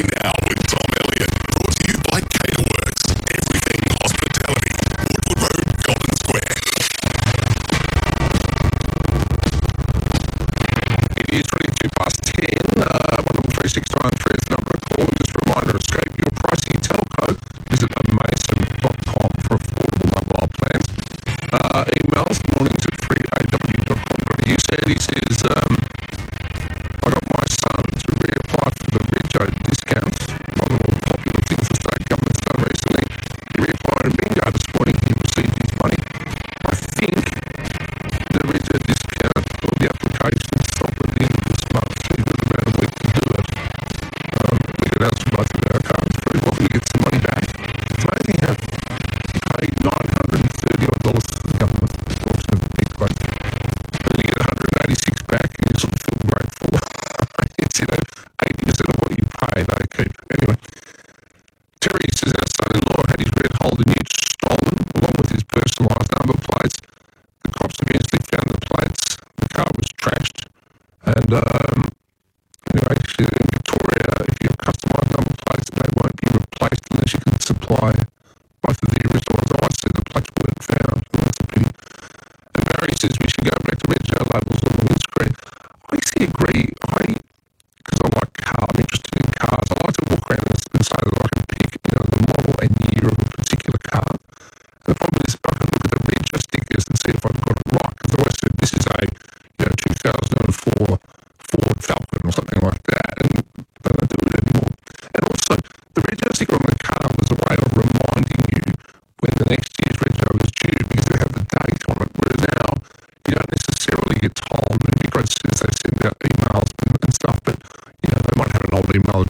Cafe Now with Tom Elliott. Brought to you by Caterworks. Everything hospitality. Woodwood Road, Golden Square. It is 22 past 10. 13369 is the number to call. Just a reminder, escape your pricey telco. Visit mason.com for affordable mobile plans. Emails, mornings at 3aw.com.au. Sandy says, I got my son to reapply for the Rego discounts. One of the popular things the state government's done recently. He reapplied in Bingo this morning. He received his money. I think the Rego discount or the application stop at the end of this month. So you've got about a week to do it. We could answer both of our cards. Very welcome to get some money back. It's amazing how you pay $930 to the government. Talks to the big place. But you get 186 back and you sort of feel grateful. It's, 80% of what you pay they keep. Anyway, Terry says our son-in-law had his red Holden Ute stolen along with his personalised number plates. The cops eventually found the plates. The car was trashed. And anyway, in Victoria, if you have customised number plates, they won't be replaced unless you can supply both of the original ones. I see the plates weren't found. And that's a pity. And Barry says we should go back to red gel labels on the windscreen. I actually agree. Because I like cars, I'm interested in cars. I like to walk around and say that I can pick, the model and year of a particular car. And the problem is I can look at the red stickers and see if I've got it right. Because I always said this is a 2004 Ford Falcon or something like that, and they don't do it anymore. And also, the red sticker on the car was a way of reminding you when the next year's rego is due because they have the date on it. Whereas now, you don't necessarily get told. And because they send out emails and stuff, but they might have an old email